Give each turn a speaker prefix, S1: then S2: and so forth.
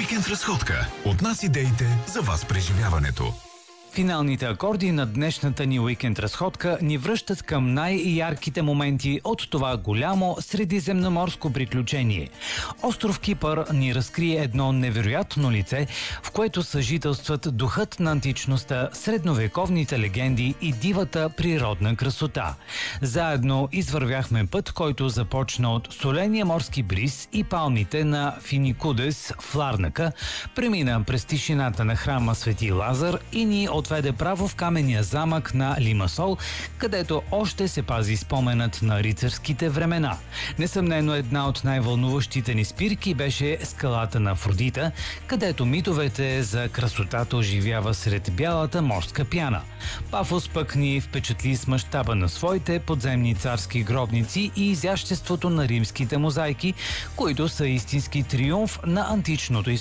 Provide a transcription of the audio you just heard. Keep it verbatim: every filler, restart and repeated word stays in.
S1: Уикенд разходка. От нас идеите за вас преживяването.
S2: Финалните акорди на днешната ни уикенд разходка ни връщат към най-ярките моменти от това голямо средиземноморско приключение. Остров Кипър ни разкрие едно невероятно лице, в което съжителстват духът на античността, средновековните легенди и дивата природна красота. Заедно извървяхме път, който започна от соления морски бриз и палмите на Финикудес в Ларнака, премина през тишината на храма Свети Лазар и ни отведе право в каменния замък на Лимасол, където още се пази споменът на рицарските времена. Несъмнено една от най-вълнуващите ни спирки беше скалата на Афродита, където митовете за красотата оживява сред бялата морска пяна. Пафос пък ни впечатли с мащаба на своите подземни царски гробници и изяществото на римските мозайки, които са истински триумф на античното изкуство.